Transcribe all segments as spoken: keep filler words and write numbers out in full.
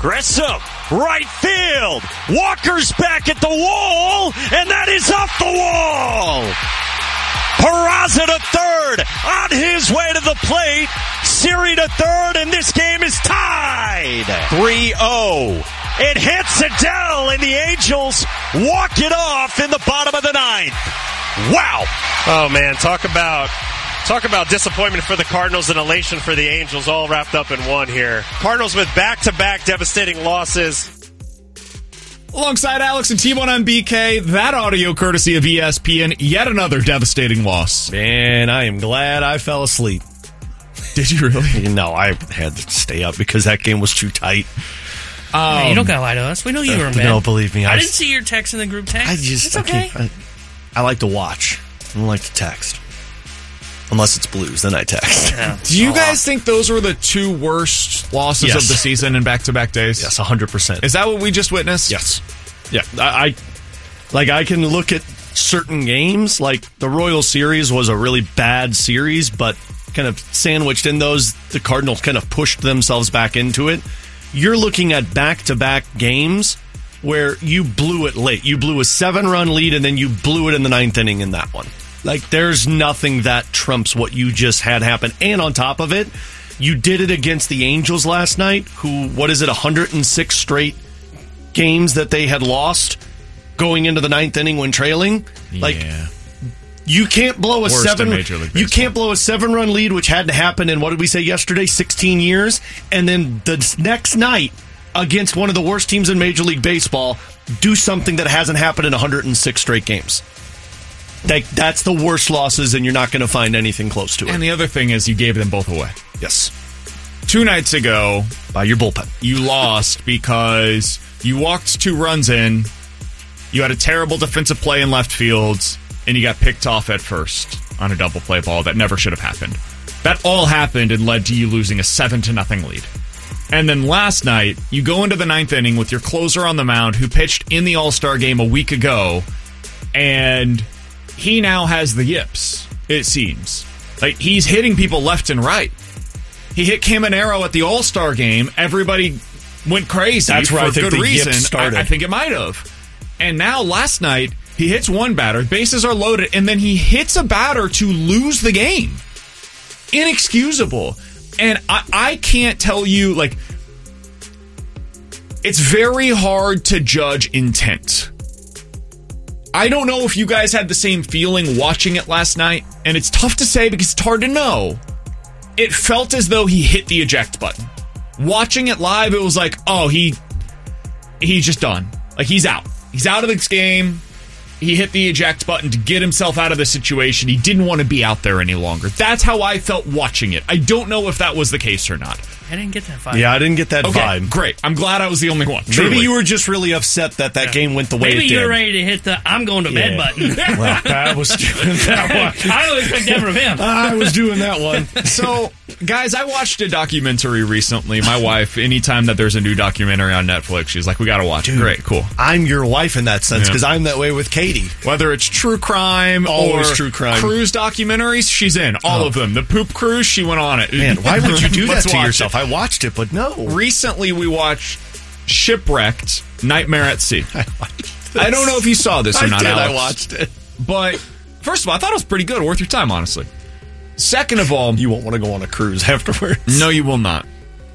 Gresham, right field. Walker's back at the wall, and that is off the wall. Peraza to third, on his way to the plate. Siri to third, and this game is tied. three oh. It hits Adele, and the Angels walk it off in the bottom of the ninth. Wow. Oh, man, talk about... Talk about disappointment for the Cardinals and elation for the Angels, all wrapped up in one here. Cardinals with back-to-back devastating losses. Alongside Alex and T one on B K, that audio courtesy of E S P N, yet another devastating loss. Man, I am glad I fell asleep. Did you really? No, I had to stay up because that game was too tight. Um, hey, you don't gotta lie to us. We know you were in bed. No, believe me. I, I didn't see your text in the group text. I just, it's okay. I, I like to watch. I don't like to text. Unless it's Blues, then I text. Yeah. Do you oh, guys think those were the two worst losses yes. of the season in back-to-back days? Yes, one hundred percent. Is that what we just witnessed? Yes. Yeah, I, I like I can look at certain games, like the Royal Series was a really bad series, but kind of sandwiched in those, the Cardinals kind of pushed themselves back into it. You're looking at back-to-back games where you blew it late. You blew a seven-run lead, and then you blew it in the ninth inning in that one. Like, there's nothing that trumps what you just had happen. And on top of it, you did it against the Angels last night, who, what is it, one hundred six straight games that they had lost going into the ninth inning when trailing? Like, yeah. you can't blow a Worst seven. in Major League Baseball. You can't blow a seven-run lead, which had to happen in, what did we say yesterday, sixteen years, and then the next night against one of the worst teams in Major League Baseball, do something that hasn't happened in one hundred six straight games. That, that's the worst losses, and you're not going to find anything close to it. And the other thing is you gave them both away. Yes. Two nights ago, by your bullpen, you lost because you walked two runs in, you had a terrible defensive play in left field, and you got picked off at first on a double play ball that never should have happened. That all happened and led to you losing a seven to nothing lead. And then last night, you go into the ninth inning with your closer on the mound who pitched in the All-Star game a week ago, and he now has the yips, it seems. Like, he's hitting people left and right. He hit Caminero at the All-Star game. Everybody went crazy. That's where for I think good the reason. yips started. I, I think it might have. And now, last night, he hits one batter, bases are loaded, and then he hits a batter to lose the game. Inexcusable. And I, I can't tell you, like, it's very hard to judge intent. I don't know if you guys had the same feeling watching it last night, and it's tough to say because it's hard to know. It felt as though he hit the eject button. Watching it live, it was like, oh, he he's just done. Like, he's out. He's out of this game. He hit the eject button to get himself out of the situation. He didn't want to be out there any longer. That's how I felt watching it. I don't know if that was the case or not. I didn't get that vibe. Yeah, I didn't get that okay, vibe. Great. I'm glad I was the only one. Truly. Maybe you were just really upset that that yeah. game went the way Maybe it did. you were ready to hit the I'm going to yeah. bed button. Well, I was doing that one. I don't expect that from him. I was doing that one. So, guys, I watched a documentary recently. My wife, anytime that there's a new documentary on Netflix, she's like, we got to watch Dude, it. Great, cool. I'm your wife in that sense because yeah. I'm that way with Katie. Whether it's true crime Always or true crime. cruise documentaries, she's in. All oh. of them. The poop cruise, she went on it. Man, why would you do that to yourself? It. I watched it, but no. Recently, we watched Shipwrecked, Nightmare at Sea. I watched this. I don't know if you saw this or I not, did, Alex. I watched it. But, first of all, I thought it was pretty good. Worth your time, honestly. Second of all... You won't want to go on a cruise afterwards. No, you will not.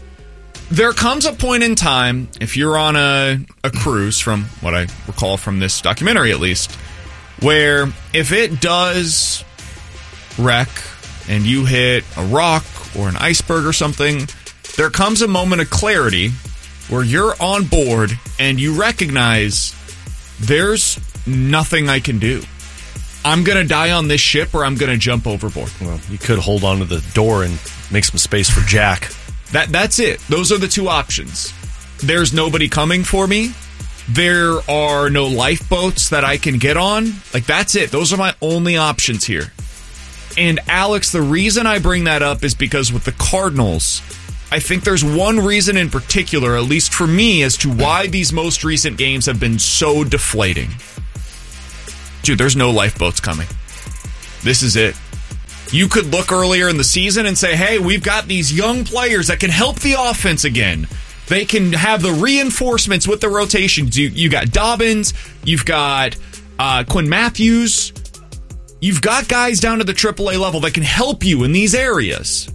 There comes a point in time, if you're on a, a cruise, from what I recall from this documentary at least, where if it does wreck and you hit a rock or an iceberg or something, there comes a moment of clarity where you're on board and you recognize there's nothing I can do. I'm going to die on this ship or I'm going to jump overboard. Well, you could hold on to the door and make some space for Jack. That That's it. Those are the two options. There's nobody coming for me. There are no lifeboats that I can get on. Like, that's it. Those are my only options here. And, Alex, the reason I bring that up is because with the Cardinals, I think there's one reason in particular, at least for me, as to why these most recent games have been so deflating. Dude, there's no lifeboats coming. This is it. You could look earlier in the season and say, hey, we've got these young players that can help the offense again. They can have the reinforcements with the rotations. You, you got Dobbins, you've got uh, Quinn Matthews, you've got guys down to the triple A level that can help you in these areas.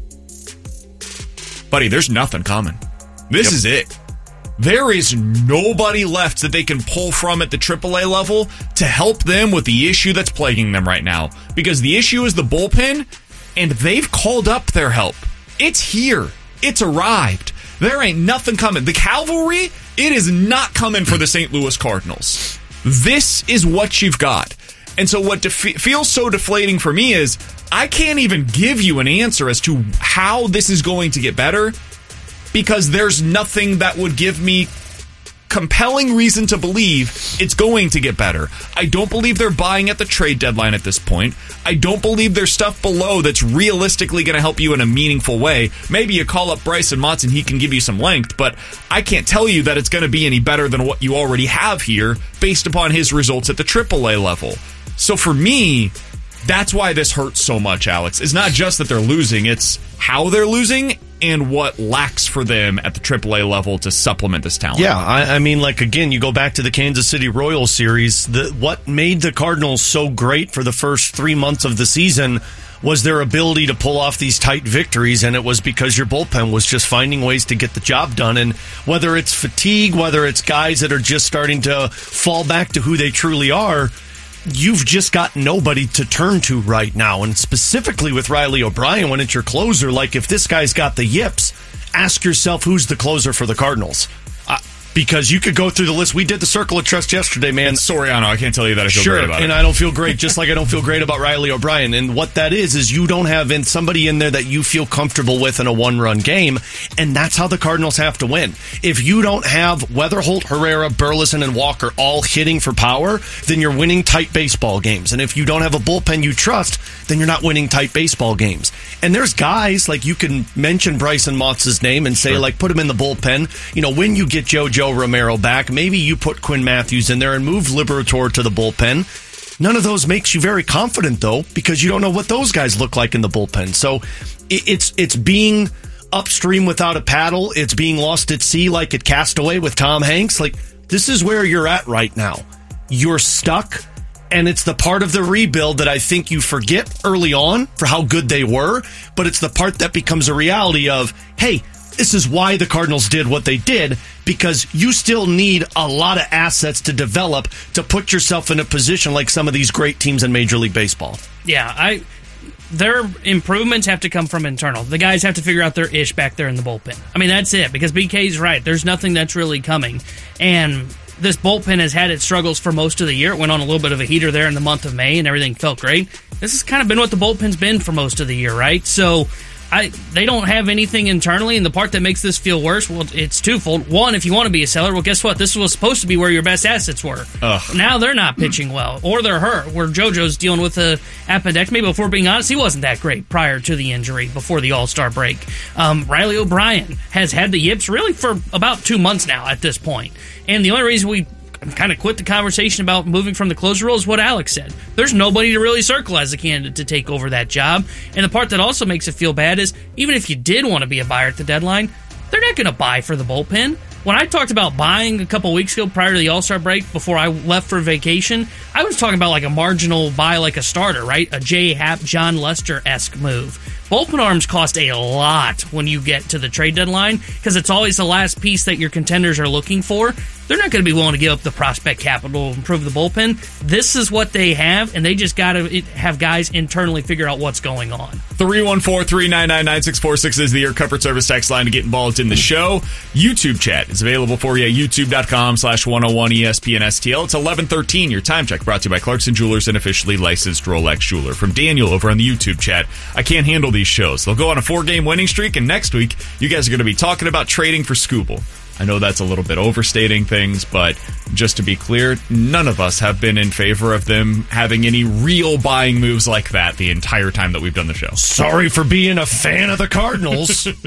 Buddy, there's nothing coming. This yep. is it. There is nobody left that they can pull from at the triple A level to help them with the issue that's plaguing them right now. Because the issue is the bullpen, and they've called up their help. It's here. It's arrived. There ain't nothing coming. The cavalry, it is not coming for the Saint Louis Cardinals. This is what you've got. And so what def- feels so deflating for me is I can't even give you an answer as to how this is going to get better, because there's nothing that would give me compelling reason to believe it's going to get better. I don't believe they're buying at the trade deadline at this point. I don't believe there's stuff below that's realistically going to help you in a meaningful way. Maybe you call up Bryson Motts and he can give you some length, but I can't tell you that it's going to be any better than what you already have here based upon his results at the triple A level. So for me, that's why this hurts so much, Alex. It's not just that they're losing, it's how they're losing and what lacks for them at the triple A level to supplement this talent. Yeah, I, I mean, like, again, you go back to the Kansas City Royals series. The, what made the Cardinals so great for the first three months of the season was their ability to pull off these tight victories, and it was because your bullpen was just finding ways to get the job done. And whether it's fatigue, whether it's guys that are just starting to fall back to who they truly are, you've just got nobody to turn to right now. And specifically with Riley O'Brien, when it's your closer, like if this guy's got the yips, ask yourself who's the closer for the Cardinals. Uh, because you could go through the list. We did the Circle of Trust yesterday, man. It's Soriano. I can't tell you that I feel sure, great about and it. I don't feel great, just like I don't feel great about Riley O'Brien. And what that is, is you don't have in somebody in there that you feel comfortable with in a one-run game, and that's how the Cardinals have to win. If you don't have Weatherholt, Herrera, Burleson, and Walker all hitting for power, then you're winning tight baseball games. And if you don't have a bullpen you trust, then you're not winning tight baseball games. And there's guys, like you can mention Bryson Motts' name and say, sure. like, put him in the bullpen. You know, when you get JoJo Romero back, maybe you put Quinn Matthews in there and move Liberator to the bullpen. None of those makes you very confident, though, because you don't know what those guys look like in the bullpen. So it's it's being upstream without a paddle. It's being lost at sea like at Castaway with Tom Hanks. Like, this is where you're at right now. You're stuck, and it's the part of the rebuild that I think you forget early on for how good they were, but it's the part that becomes a reality of, hey, this is why the Cardinals did what they did, because you still need a lot of assets to develop to put yourself in a position like some of these great teams in Major League Baseball. Yeah, I their improvements have to come from internal. The guys have to figure out their ish back there in the bullpen. I mean, that's it, because B K's right. There's nothing that's really coming. And this bullpen has had its struggles for most of the year. It went on a little bit of a heater there in the month of May, and everything felt great. This has kind of been what the bullpen's been for most of the year, right? So I, they don't have anything internally, and the part that makes this feel worse, well, it's twofold. One, if you want to be a seller, well, guess what? This was supposed to be where your best assets were. Ugh. Now they're not pitching well, or they're hurt, where JoJo's dealing with a appendectomy. But if we're being honest, he wasn't that great prior to the injury, before the All-Star break. Um, Riley O'Brien has had the yips really for about two months now at this point. And the only reason we kind of quit the conversation about moving from the closer role is what Alex said. There's nobody to really circle as a candidate to take over that job. And the part that also makes it feel bad is, even if you did want to be a buyer at the deadline, they're not going to buy for the bullpen. When I talked about buying a couple weeks ago prior to the All-Star break, before I left for vacation, I was talking about like a marginal buy, like a starter, right? A J. Happ, John Lester-esque move. Bullpen arms cost a lot when you get to the trade deadline, because it's always the last piece that your contenders are looking for. They're not going to be willing to give up the prospect capital to improve the bullpen. This is what they have, and they just got to have guys internally figure out what's going on. three one four, three nine nine, nine six four six is the Air Comfort Service text line to get involved in the show. YouTube chat is available for you at youtube.com slash 101 ESPN STL. It's eleven thirteen. Your time check brought to you by Clarkson Jewelers and officially licensed Rolex jeweler. From Daniel over on the YouTube chat, I can't handle these shows. They'll go on a four-game winning streak, and next week, you guys are going to be talking about trading for Skubal. I know that's a little bit overstating things, but just to be clear, none of us have been in favor of them having any real buying moves like that the entire time that we've done the show. Sorry for being a fan of the Cardinals.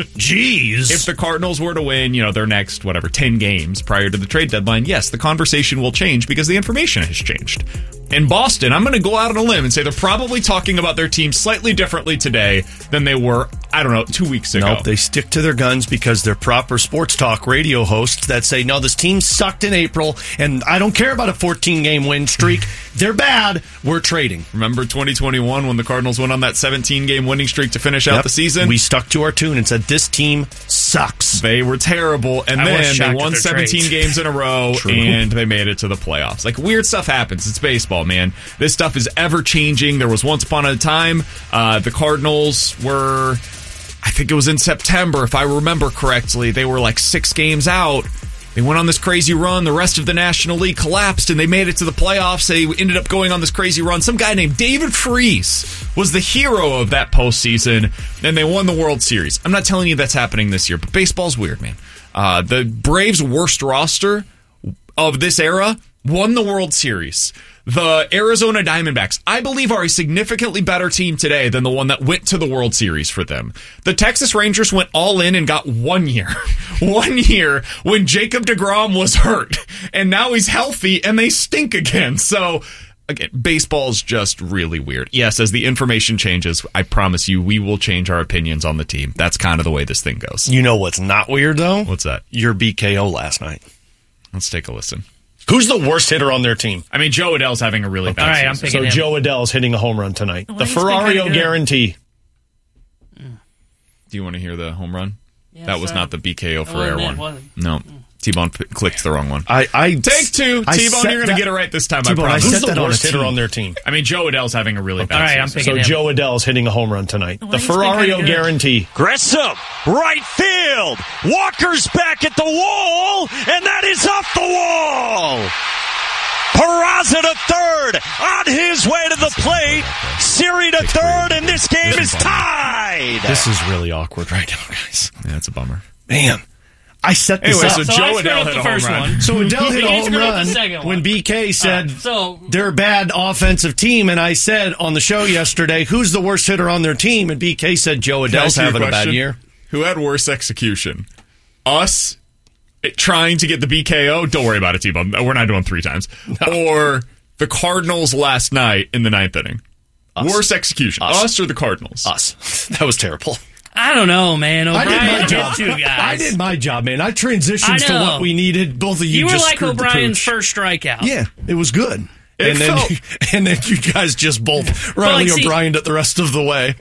Jeez. If the Cardinals were to win, you know, their next, whatever, ten games prior to the trade deadline, yes, the conversation will change because the information has changed. In Boston, I'm going to go out on a limb and say they're probably talking about their team slightly differently today than they were, I don't know, two weeks ago. Nope, they stick to their guns because they're proper sports talk radio hosts that say, no, this team sucked in April, and I don't care about a fourteen-game win streak. They're bad. We're trading. Remember twenty twenty-one when the Cardinals went on that seventeen-game winning streak to finish out Yep. the season? We stuck to our tune and said, this team sucks. They were terrible, and I was then they shocked at won their seventeen trades. games in a row, True. and they made it to the playoffs. Like, weird stuff happens. It's baseball, man. This stuff is ever-changing. There was once upon a time, uh, the Cardinals were, I think it was in September, if I remember correctly, they were like six games out. They went on this crazy run. The rest of the National League collapsed, and they made it to the playoffs. They ended up going on this crazy run. Some guy named David Freese was the hero of that postseason, and they won the World Series. I'm not telling you that's happening this year, but baseball's weird, man. Uh, the Braves' worst roster of this era won the World Series. The Arizona Diamondbacks, I believe, are a significantly better team today than the one that went to the World Series for them. The Texas Rangers went all in and got one year. one year when Jacob deGrom was hurt. And now he's healthy and they stink again. So, again, baseball's just really weird. Yes, as the information changes, I promise you we will change our opinions on the team. That's kind of the way this thing goes. You know what's not weird, though? What's that? Your B K O last night. Let's take a listen. Who's the worst hitter on their team? I mean, Joe Adell's having a really bad All right, I'm season. picking So him. Joe Adell's hitting a home run tonight. Well, the he's been Ferrario kinda good. guarantee. Do you want to hear the home run? Yeah, that was so- not the B K O It Ferrer wasn't it, one. was it? No. T-Bone p- clicked the wrong one. I, I Take two. I T-Bone, set you're going to that- get it right this time, T-Bone, I I promise. set Who's that the on a worst hitter team? on their team. I mean, Joe Adell's having a really bad All right, I'm season. picking So him. Joe Adell's hitting a home run tonight. Well, the he's been kinda Ferrario good. guarantee. Grissom, right field. Walker's back at the wall, and that is off the wall. Peraza to third, on his way to the plate. Siri to third, and this game is tied. This is really awkward right now, guys. Yeah, it's a bummer. Man, I set this Anyway, up. so So Joe I screwed Adell up hit the a home first run. one. So Adell hit a He home screwed up run the second one. when B K said Uh, so- they're a bad offensive team, and I said on the show yesterday, who's the worst hitter on their team? And B K said Joe Can I Adell's ask you a having a bad question? year. Who had worse execution? Us it- trying to get the B K O? Don't worry about it, T-Bone. We're not doing three times. Or the Cardinals last night in the ninth inning? Us. Worse execution. Us. Us. or the Cardinals? Us. That was terrible. I don't know, man. I did my O'Brien job. hit you guys. I did my job, man. I transitioned I to know. what we needed. Both of you, You were just like screwed the O'Brien's pooch. first strikeout. Yeah, it was good. It and then, felt- you, and then you guys just both Riley like, see- O'Brien it the rest of the way.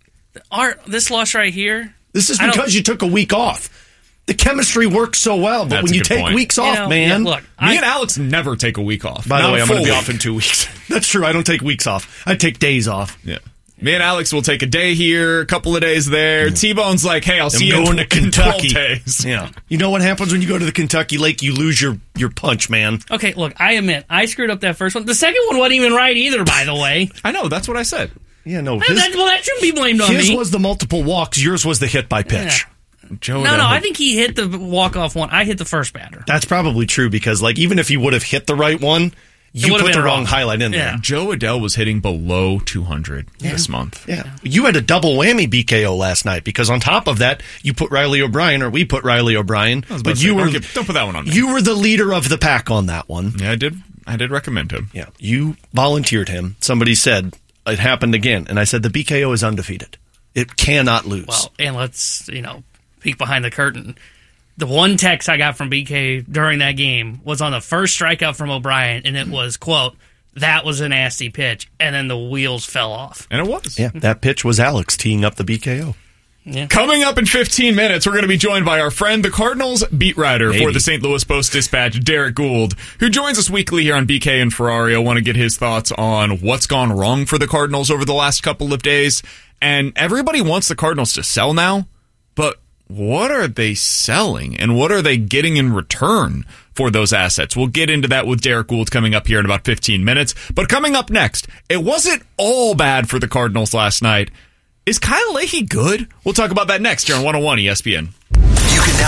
Our, this loss right here. This is I don't- because you took a week off. The chemistry works so well, but That's when a you good take point. weeks You off, know, man. yeah, look, Me I, and Alex never take a week off. By the Not way, a I'm going to full be week. off in two weeks. That's true. I don't take weeks off. I take days off. Yeah. Me and Alex will take a day here, a couple of days there. T-Bone's like, hey, I'll see you I'm in, going to in twelve Kentucky. days. Yeah. You know what happens when you go to the Kentucky Lake? You lose your, your punch, man. okay, look, I admit, I screwed up that first one. The second one wasn't even right either, by the way. I know, that's what I said. Yeah, no. That, His, that- well, that shouldn't be blamed on his me. was the multiple walks. Yours was the hit by pitch. Joe no, Adell no, hit- I think he hit the walk-off one. I hit the first batter. That's probably true because, like, even if you would have hit the right one, you would've put the been wrong wrong. highlight in Yeah. there. Joe Adell was hitting below two hundred this month. Yeah. You had a double whammy B K O last night because on top of that, you put Riley O'Brien, or we put Riley O'Brien, was about but to say, you don't were give- don't put that one on me. You were the leader of the pack on that one. Yeah, I did. I did recommend him. Yeah. You volunteered him. Somebody said it happened again, and I said the B K O is undefeated. It cannot lose. Well, and let's, you know, peek behind the curtain. The one text I got from B K during that game was on the first strikeout from O'Brien, and it was, quote, that was a nasty pitch, and then the wheels fell off. And it was. yeah, that pitch was Alex teeing up the B K O. Coming up in fifteen minutes, we're going to be joined by our friend, the Cardinals beat writer Maybe. for the Saint Louis Post-Dispatch, Derek Gould, who joins us weekly here on B K and Ferrari. I want to get his thoughts on what's gone wrong for the Cardinals over the last couple of days. And everybody wants the Cardinals to sell now, but what are they selling and what are they getting in return for those assets? We'll get into that with Derek Gould coming up here in about fifteen minutes. But coming up next, it wasn't all bad for the Cardinals last night. Is Kyle Leahy good? We'll talk about that next here on one oh one E S P N.